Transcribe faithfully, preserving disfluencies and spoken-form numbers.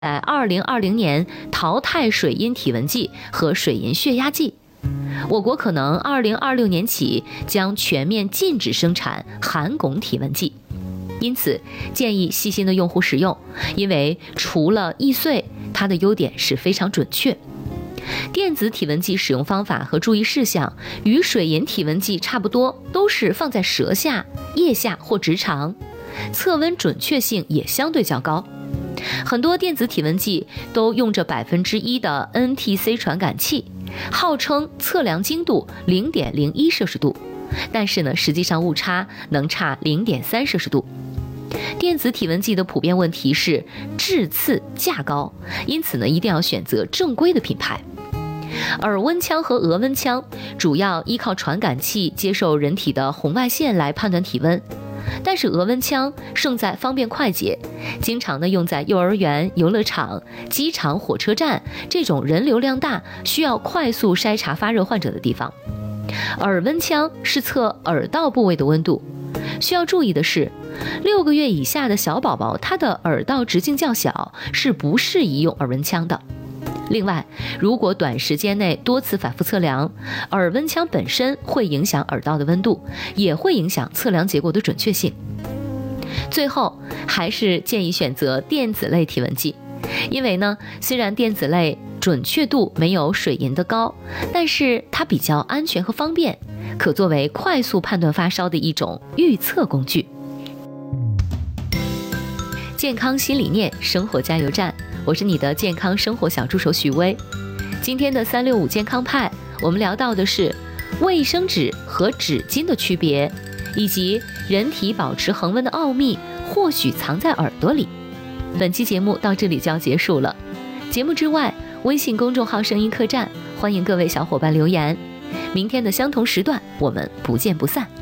在二零二零年淘汰水银体温计和水银血压计。我国可能二零二六年起将全面禁止生产含汞体温计，因此建议细心的用户使用，因为除了易碎，它的优点是非常准确。电子体温计使用方法和注意事项与水银体温计差不多，都是放在舌下、腋下或直肠，测温准确性也相对较高。很多电子体温计都用着百分之一的 N T C 传感器，号称测量精度 零点零一摄氏度，但是呢，实际上误差能差 零点三摄氏度。电子体温计的普遍问题是质次价高，因此呢，一定要选择正规的品牌。耳温枪和额温枪主要依靠传感器接受人体的红外线来判断体温，但是额温枪胜在方便快捷，经常呢用在幼儿园、游乐场、机场、火车站这种人流量大、需要快速筛查发热患者的地方。耳温枪是测耳道部位的温度，需要注意的是，六个月以下的小宝宝他的耳道直径较小，是不适宜用耳温枪的。另外，如果短时间内多次反复测量，耳温枪本身会影响耳道的温度，也会影响测量结果的准确性。最后，还是建议选择电子类体温计，因为呢，虽然电子类准确度没有水银的高，但是它比较安全和方便，可作为快速判断发烧的一种预测工具。健康新理念，生活加油站，我是你的健康生活小助手许巍。今天的三六五健康派，我们聊到的是卫生纸和纸巾的区别，以及人体保持恒温的奥秘或许藏在耳朵里。本期节目到这里就要结束了。节目之外，微信公众号声音客栈，欢迎各位小伙伴留言。明天的相同时段，我们不见不散。